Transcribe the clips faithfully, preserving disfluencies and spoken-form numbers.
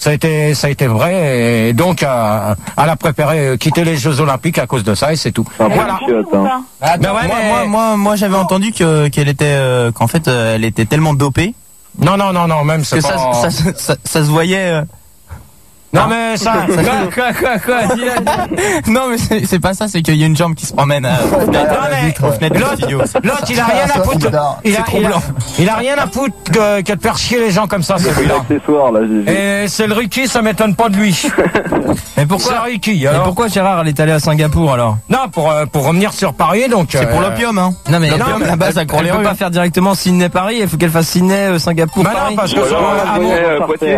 Ça a été, ça a été vrai, et donc euh, elle a préféré quitter les Jeux Olympiques à cause de ça, et c'est tout. Ah, voilà. Ah, ben ouais, moi, moi, moi, moi, j'avais entendu que qu'elle était, euh, qu'en fait, euh, elle était tellement dopée. Non, non, non, non, même que ça, pas... ça, ça, ça, ça se voyait. Euh... Non, hein mais ça. Quoi, quoi, quoi, dis Non, mais c'est, c'est pas ça, c'est qu'il y a une jambe qui se promène à non, mais l'autre, l'autre, il a rien à foutre. Il a, il a, il a rien à foutre que, que de faire chier les gens comme ça, celui-là. Et c'est le Ricky, ça m'étonne pas de lui. Mais pourquoi, c'est Ricky, alors. Mais pourquoi Gérard, elle est allée à Singapour, alors? Non, pour, pour revenir sur Paris, donc. C'est pour l'opium, hein. Non, mais l'opium, à la base, ça court les rues. Elle peut pas faire directement Sydney-Paris, il faut qu'elle fasse Sydney, Singapour, Paris. Non, parce que Poitiers.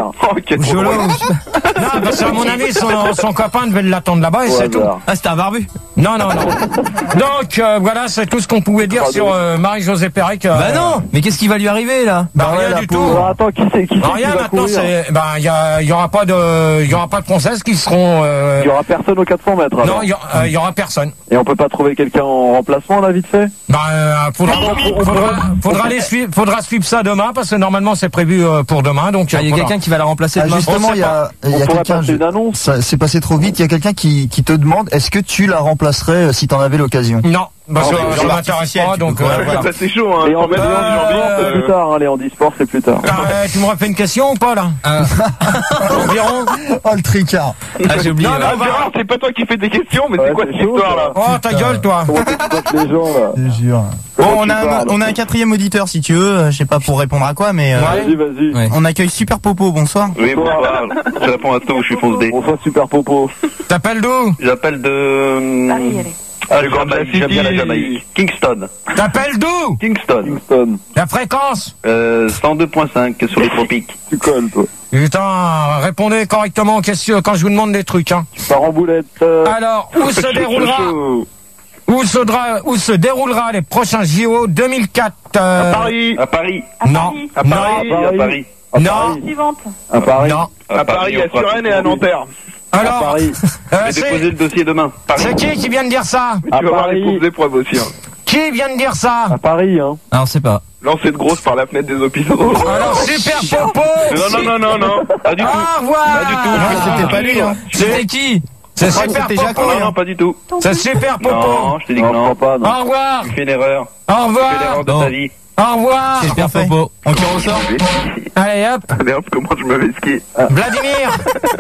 Non, parce qu'à mon avis, son, son copain devait l'attendre là-bas et c'est tout. Ah, c'était un barbu. Non, non, non. Donc, euh, voilà, c'est tout ce qu'on pouvait dire sur euh, Marie-Josée Pérec. Euh, bah non, mais qu'est-ce qui va lui arriver, là? Bah, bah rien du tout. Bah, attends, qui c'est, qui c'est rien qui va maintenant, courir c'est, bah, il y a, il y aura pas de, il y aura pas de princesses qui seront, euh... Il y aura personne aux quatre cents mètres, alors. Non, il y, euh, y aura personne. Et on peut pas trouver quelqu'un en remplacement, là, vite fait? Bah, euh, faudra, faudra, faudra, les suivre, faudra suivre ça demain, parce que normalement, c'est prévu euh, pour demain, donc. Il ah, y a quelqu'un qui va la remplacer ah, demain. Justement, il y a, il y a quelqu'un, ça s'est passé trop vite, il y a quelqu'un qui, qui te demande, est-ce que tu la remplacerais si t'en avais l'occasion? Non. Bah, ça, ça m'intéresse pas, donc, euh, voilà. Ça, c'est chaud, hein. Et en c'est plus tard, hein, les handisports, c'est plus tard. Euh, tu me refais une question ou pas, là? Euh. Environ. Oh, le tricard. Ah, j'ai oublié. Non, non, Gérard, c'est pas toi qui fais des questions, mais ouais, c'est quoi cette histoire, là? Oh, ta gueule, toi. Les gens, là. Je jure. Bon, on a, un, on a un quatrième auditeur, si tu veux, je sais pas pour répondre à quoi, mais, euh, vas-y, vas-y. Ouais. On accueille Super Popo, bonsoir. Oui, bonsoir. Je réponds à tout, je suis fonce D. Bonsoir, Super Popo. T'appelles d'où? J'appelle de... Paris, allez. Ah, je Jamaïque, j'aime bien la Jamaïque. Kingston. T'appelles d'où? Kingston. Kingston. La fréquence? Euh, cent deux point cinq sur les tropiques. Tu colles, toi. Putain, répondez correctement aux questions quand je vous demande des trucs, hein. Tu pars en boulette. Euh... Alors, où se déroulera, où se, dra, où se déroulera les prochains J O deux mille quatre? Euh... À Paris. À Paris. Non. À Paris. Non. À Paris. Non. Suivante. À Paris. Non. À Paris, à Suresnes et à Nanterre. Alors, euh, je vais déposer le dossier demain. C'est qui qui vient de dire ça? Tu vas voir les pauvres épreuves aussi. Hein. Qui vient de dire ça? À Paris, hein. Ah, on sait pas. Lancé de grosse par la fenêtre des hôpitaux. Alors, Super Popo. Non, non, non, non, non. Pas du tout. Au revoir. Pas du tout. Ah, c'était pas lui, hein. C'était qui? C'est Super Popo. Non, non, pas du tout. C'est Super Popo. Non, je t'ai dit que non. Pas, non. Au revoir. Tu fais une erreur. Au revoir. Tu fais l'erreur de ta vie. Au revoir. C'est Super Popo. On tire au sort. Allez, hop. Allez hop, comment je me vais skier. Vladimir.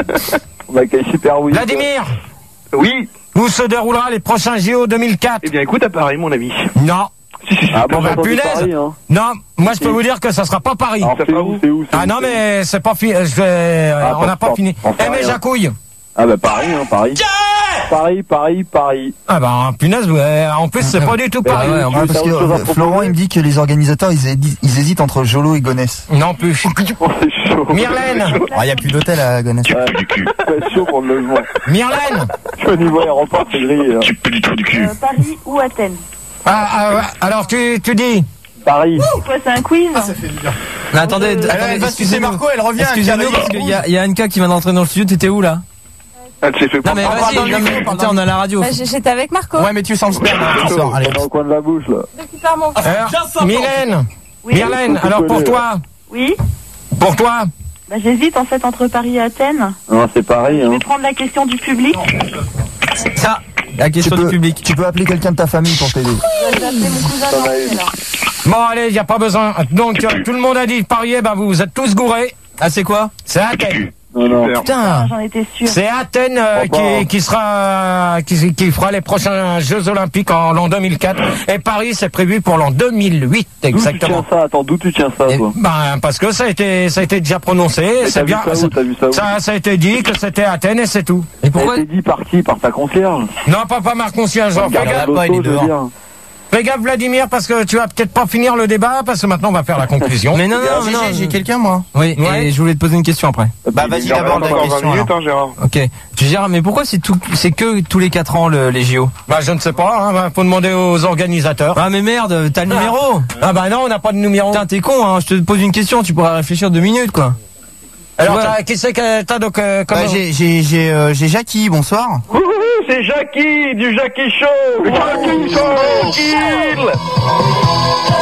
On accueille Super oui. Vladimir. Oui. Où se déroulera les prochains J O deux mille quatre? Eh bien, écoute, à Paris, mon ami. Non. Si, si, si. Ah bon, bah, punaise. Paris, hein. Non, moi je peux vous dire que ça sera pas Paris. Alors, c'est où, c'est où, c'est Ah où, non, mais c'est pas fini. Je vais... Ah, on n'a pas pas, fini. pas, pas Eh mais rien. Jacouille. Ah bah Paris, hein, Paris. Paris, Paris, Paris. Ah bah punaise, ouais, en plus c'est pas du tout Paris. Ouais, ouais, parce que euh, Florent il me dit que les organisateurs ils, hédi- ils hésitent entre Jolo et Gonesse. Non plus. Oh, c'est chaud. Myrlène. Ah, il y a plus d'hôtel à Gonesse. Ouais, c'est chaud pour le logement. Myrlène. Au niveau aéroport, c'est gris. Hein. Tu peux du trou du cul. Euh, Paris ou Athènes? Ah, ah ouais. Alors tu, tu dis Paris. C'est quoi, c'est un quiz? Mais attendez, attendez, Elle va sucer Marco, elle revient. Excusez-nous, parce qu'il y a, il y a Anka qui vient d'entrer dans le studio, t'étais où, là? Ah, tu sais, fait Non, mais vas-y, non, mais putain, on a la radio. Bah, j'étais avec Marco. Ouais, mais tu sens le sperme, hein, tu sors. Allez. Dans le coin de la bouche, là. Depuis par mon frère. Alors, Mylène. Oui. Myrlène, alors pour toi. Oui. Pour toi. Bah, j'hésite en fait entre Paris et Athènes. Non, c'est Paris, Je hein. vais prendre la question du public. Ça, la Tu question du peux, public. tu peux appeler quelqu'un de ta famille pour t'aider. Je vais appeler mon cousin Nancy, alors. Bon allez, y a pas besoin. Donc euh, tout le monde a dit parier, bah vous vous êtes tous gourés. Ah, c'est quoi? C'est Athènes. Non, non. Putain. J'en étais sûre. C'est Athènes euh, Oh, bah. qui, qui sera qui, qui fera les prochains Jeux Olympiques en l'an deux mille quatre. Et Paris c'est prévu pour l'an deux mille huit D'où tu exactement. tiens ça? Attends, d'où tu tiens ça, Et- toi? Ben parce que ça a été ça a été déjà prononcé. Et C'est t'as vu bien. ça où? T'as vu ça où? Ça, ça a été dit que c'était Athènes et c'est tout. Et Ça a pourquoi? été dit par qui? Par ta concierge? Non, pas pas Marc Concierge. Fais Regarde, gaffe, pas, il est je veux dehors. dire. fais gaffe Vladimir parce que tu vas peut-être pas finir le débat parce que maintenant on va faire la conclusion. Mais non, non, J'ai- non, J'ai quelqu'un, moi. Oui, Ouais. et je voulais te poser une question après. Bah, vas-y, d'abord la question. alors. hein, Gérard. Ok. Tu Gérard, mais pourquoi c'est tout, c'est que tous les quatre ans le, les J O? Bah je ne sais pas. Hein, faut demander aux organisateurs. Ah, mais merde, t'as le numéro? Ah bah non, on n'a pas de numéro. Putain, t'es con, hein. Je te pose une question, tu pourras réfléchir deux minutes, quoi. Alors Ouais. t'as- qui c'est que t'as donc euh, Bah, comment j'ai j'ai j'ai euh, j'ai Jackie, bonsoir. Ouhou, c'est Jackie, du Jackie Show. Jackie Show.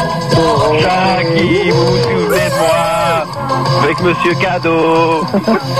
Jackie, vous vous souvenez de moi avec Monsieur Cadeau.